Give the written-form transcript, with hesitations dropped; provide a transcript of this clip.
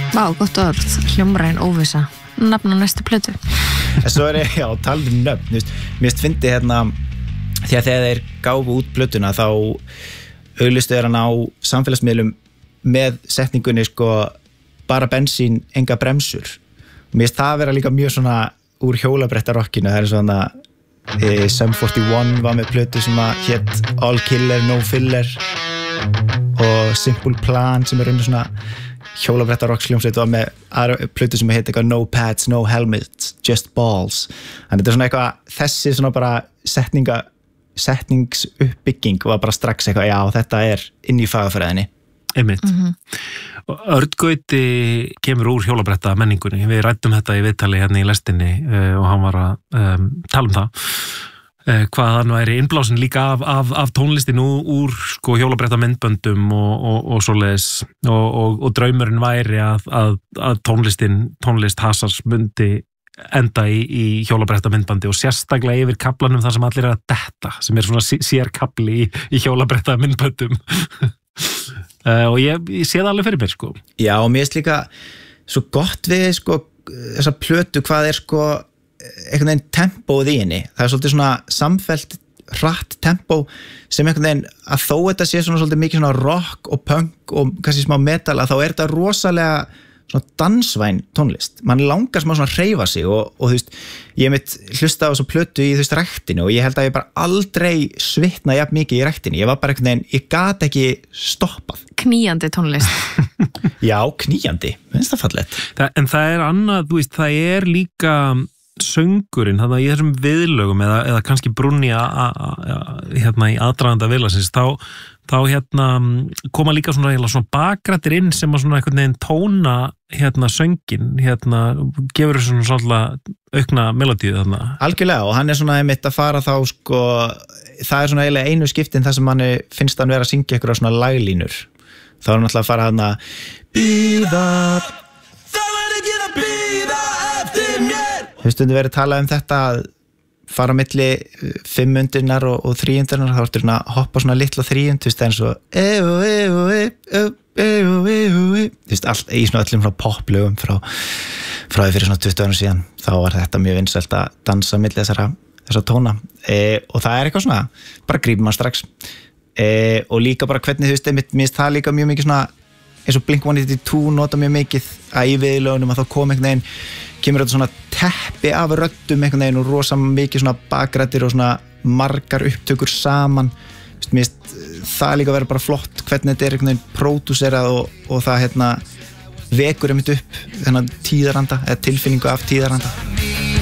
Vá, gott orð, hljómræn óvissa nafn á næstu plötu. Svo ég, já, talað nöfn, mér finnst fyndi hérna því að þegar þeir gáfu út plötuna þá auglistu þeir hann á samfélagsmiðlum með setningunni sko bara bensín, enga bremsur. Mér finnst það vera líka mjög svona úr hjólabrettarokkinu, það svona Sum 41 var með plötu sem að hét All Killer, No Filler og Simple Plan sem raunir svona hjólabrettarokkshljómsveit var með aðra plötu sem heit eitthvað No Pads, No Helmets, Just Balls. Þannig þetta svona eitthvað, þessi svona bara setningsuppbygging var bara strax eitthvað, já þetta inn í fagafræðinni. Einmitt. Örn Gauti kemur úr hjólabretta menningunni. Við ræddum þetta í viðtali hérna í lestinni og hann var að tala það hvað hann væri innblásin líka af tónlistin úr sko hjólabretta myndböndum og svoleiðis og draumurinn væri að tónlist Hazards myndi enda í hjólabretta myndbandi og sérstaklega yfir kaplanum þar sem allir að detta sem svona sérkapli í hjólabretta myndböndum og ég sé það alveg fyrir mér sko. Já, og mér líka svo gott við sko þessa plötu hvað sko einhvern veginn tempóð í henni. Það svolítið svona samfellt hratt tempó sem einhvern veginn að þó þetta sé svona svolítið mikið svona rock og punk og kannski smá metal að þá þetta rosalega svona dansvæn tónlist. Man langar smá svona hreyfa sig og þú veist, ég mitt hlusta á þessu plötu í þú veist ræktinu og ég held að ég bara aldrei svitna jafn mikið í ræktinu. Ég var bara einhvern veginn, ég gat ekki stoppað. Knýjandi tónlist. Já, knýjandi. Finnst það fallegt. En það annað, þú veist, það líka söngurinn, þannig að í þessum viðlögum eða kannski brunni hérna í aðdraganda viðlagsins, þá hérna koma líka svona bakrættir inn sem að svona einhvern veginn tóna hérna söngin, hérna gefur þessu svona aukna melodíu þarna. Algjörlega, og hann svona einmitt að fara þá sko, það svona eiginlega einu skiptin þar sem hann finnst hann vera að syngja einhverja svona laglínur. Þá hann alltaf að fara hann að býða Stundum verið að tala þetta að fara milli 5-undirnar og 3-undirnar, þá ertu að hoppa svona litla 3-und, þú veist, eins og þú veist, allt í svona öllum poplögum frá því fyrir svona 20 árum síðan, þá var þetta mjög vinsælt að dansa milli þessar tóna og það eitthvað svona, bara grípur maður strax og líka bara hvernig þú veist, mér finnst það líka mjög mikið svona eins og Blink-182 nota mjög mikið að í viðlögunum að þá kom einhvern veginn kemur þetta svona teppi af röddum einhvern veginn og rosa mikið svona bakrættir og svona margar upptökur saman. Mér finnst það líka vera bara flott hvernig þetta einhvern veginn pródúserað og það vekur einmitt upp þennan tíðaranda eða tilfinningu af tíðaranda.